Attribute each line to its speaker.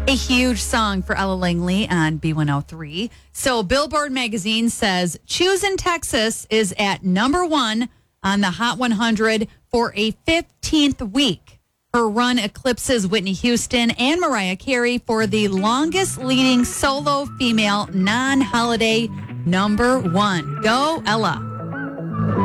Speaker 1: A huge song for Ella Langley on B103. So Billboard magazine says Choosing Texas is at number one on the Hot 100 for a 15th week. Her run eclipses Whitney Houston and Mariah Carey for the longest leading solo female non-holiday number one. Go, Ella.